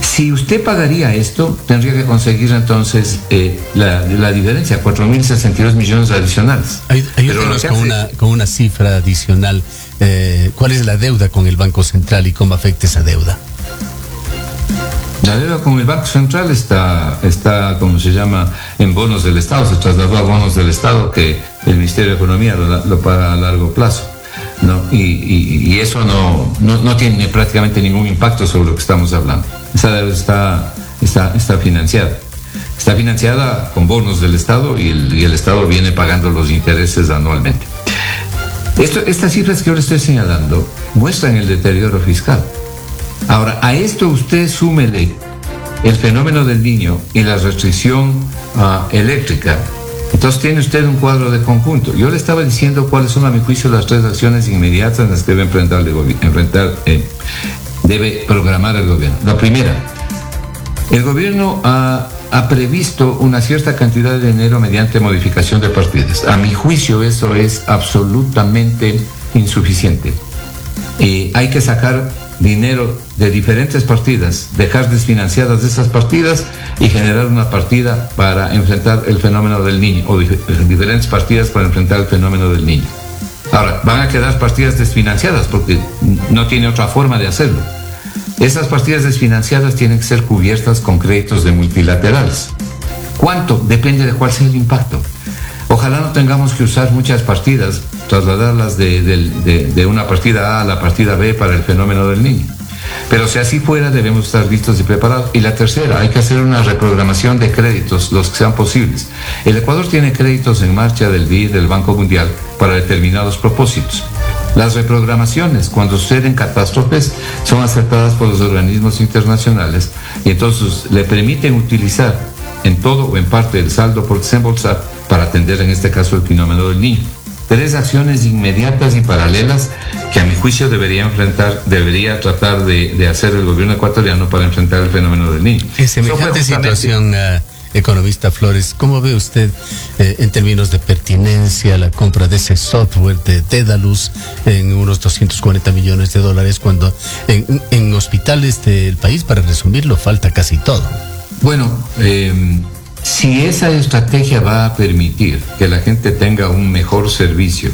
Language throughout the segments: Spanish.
Si usted pagaría esto, tendría que conseguir entonces la diferencia, 4.062 millones adicionales. Ayúdenos con una cifra adicional. ¿Cuál es la deuda con el Banco Central y cómo afecta esa deuda? La deuda con el Banco Central está, como se llama, en bonos del Estado. Se trasladó a bonos del Estado que el Ministerio de Economía lo paga a largo plazo, ¿no? Y eso no tiene prácticamente ningún impacto sobre lo que estamos hablando. Esa deuda está financiada. Está financiada con bonos del Estado y el Estado viene pagando los intereses anualmente. Estas cifras que yo le estoy señalando muestran el deterioro fiscal. Ahora, a esto usted súmele el fenómeno del Niño y la restricción eléctrica. Entonces tiene usted un cuadro de conjunto. Yo le estaba diciendo cuáles son, a mi juicio, las 3 acciones inmediatas en las que debe programar el gobierno. La primera, el gobierno ha previsto una cierta cantidad de dinero mediante modificación de partidas. A mi juicio eso es absolutamente insuficiente. Hay que sacar dinero de diferentes partidas, dejar desfinanciadas esas partidas y generar una partida para enfrentar el fenómeno del niño, o diferentes partidas para enfrentar el fenómeno del niño. Ahora, van a quedar partidas desfinanciadas porque no tiene otra forma de hacerlo. Esas partidas desfinanciadas tienen que ser cubiertas con créditos de multilaterales. ¿Cuánto? Depende de cuál sea el impacto. Ojalá no tengamos que usar muchas partidas, trasladarlas de una partida A a la partida B para el fenómeno del niño. Pero si así fuera, debemos estar listos y preparados. Y la tercera, hay que hacer una reprogramación de créditos, los que sean posibles. El Ecuador tiene créditos en marcha del BID, del Banco Mundial, para determinados propósitos. Las reprogramaciones, cuando suceden catástrofes, son aceptadas por los organismos internacionales y entonces le permiten utilizar en todo o en parte el saldo por desembolsar para atender en este caso el fenómeno del niño. 3 acciones inmediatas y paralelas que a mi juicio debería tratar de hacer el gobierno ecuatoriano para enfrentar el fenómeno del niño. En semejante situación, economista Flores, ¿cómo ve usted en términos de pertinencia la compra de ese software de Dedalus en unos $240 millones cuando en hospitales del país, para resumirlo, falta casi todo? Bueno, si esa estrategia va a permitir que la gente tenga un servicio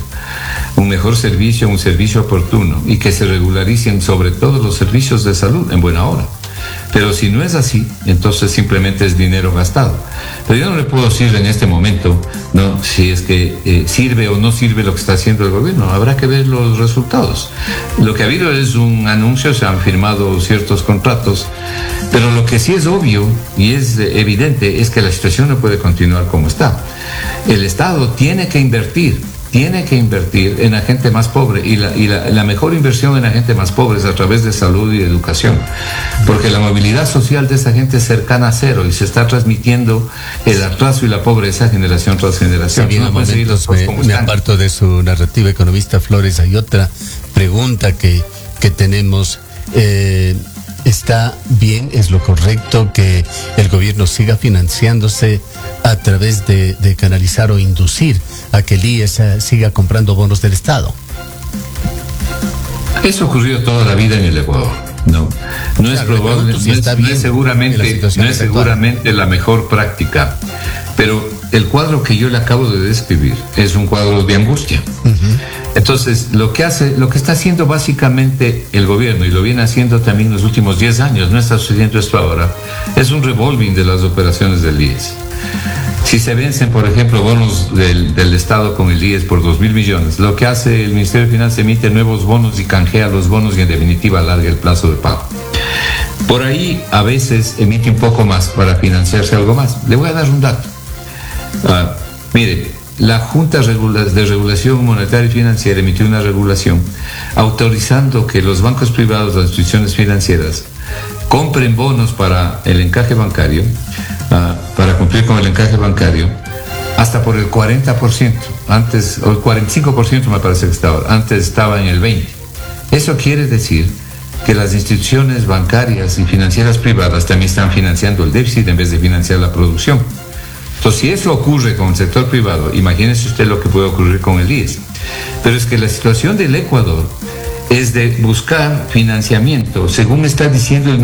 oportuno y que se regularicen sobre todo los servicios de salud en buena hora. Pero si no es así, entonces simplemente es dinero gastado. Pero yo no le puedo decir en este momento, no, si es que sirve o no sirve lo que está haciendo el gobierno. Habrá que ver los resultados. Lo que ha habido es un anuncio, se han firmado ciertos contratos, pero lo que sí es obvio y es evidente es que la situación no puede continuar como está. El Estado tiene que invertir en la gente más pobre y la mejor inversión en la gente más pobre es a través de salud y educación, porque la movilidad social de esa gente es cercana a cero y se está transmitiendo el atraso y la pobreza generación tras generación. Sí, me aparto de su narrativa, economista Flores. Hay otra pregunta que tenemos. ¿Está bien, es lo correcto que el gobierno siga financiándose a través de canalizar o inducir a que el IES siga comprando bonos del Estado? Eso ocurrió toda la vida en el Ecuador. No es probable, no es seguramente la mejor práctica, pero el cuadro que yo le acabo de describir es un cuadro de angustia. Entonces, lo que está haciendo básicamente el gobierno, y lo viene haciendo también en los últimos 10 años, no está sucediendo esto ahora, es un revolving de las operaciones del IES. Si se vencen, por ejemplo, bonos del Estado con el IES por 2.000 millones, lo que hace el Ministerio de Finanzas, emite nuevos bonos y canjea los bonos y en definitiva alarga el plazo de pago. Por ahí a veces emite un poco más para financiarse algo más. Le voy a dar un dato. Mire, la Junta de Regulación Monetaria y Financiera emitió una regulación autorizando que los bancos privados, las instituciones financieras, compren bonos para el encaje bancario, para cumplir con el encaje bancario, hasta por el 40%. Antes, o el 45% me parece que estaba. Antes estaba en el 20%. Eso quiere decir que las instituciones bancarias y financieras privadas también están financiando el déficit en vez de financiar la producción. Entonces, si eso ocurre con el sector privado, imagínese usted lo que puede ocurrir con el IES. Pero es que la situación del Ecuador es de buscar financiamiento, según está diciendo el